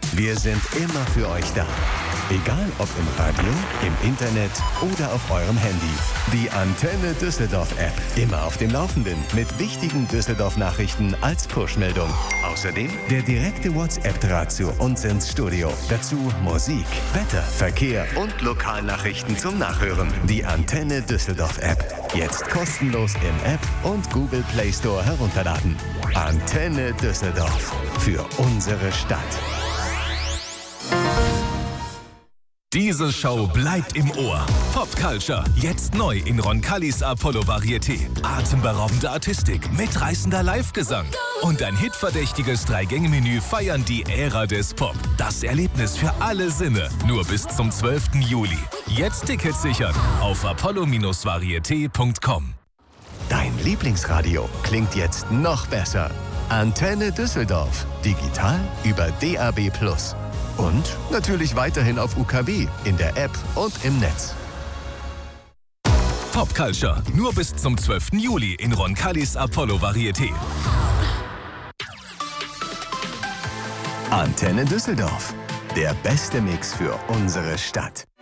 Wir sind immer für euch da. Egal ob im Radio, im Internet oder auf eurem Handy. Die Antenne Düsseldorf App. Immer auf dem Laufenden mit wichtigen Düsseldorf-Nachrichten als Push-Meldung. Außerdem der direkte WhatsApp-Draht zu uns ins Studio. Dazu Musik, Wetter, Verkehr und Lokalnachrichten zum Nachhören. Die Antenne Düsseldorf App. Jetzt kostenlos im App und Google Play Store herunterladen. Antenne Düsseldorf. Für unsere Stadt. Diese Show bleibt im Ohr. Pop Culture, jetzt neu in Roncalis Apollo Varieté. Atemberaubende Artistik, mitreißender Live-Gesang und ein hitverdächtiges 3-Gänge-Menü feiern die Ära des Pop. Das Erlebnis für alle Sinne, nur bis zum 12. Juli. Jetzt Tickets sichern auf apollo-varieté.com. Dein Lieblingsradio klingt jetzt noch besser. Antenne Düsseldorf. Digital über DAB+. Und natürlich weiterhin auf UKW, in der App und im Netz. Pop Culture, nur bis zum 12. Juli in Roncalis Apollo Varieté. Antenne Düsseldorf. Der beste Mix für unsere Stadt.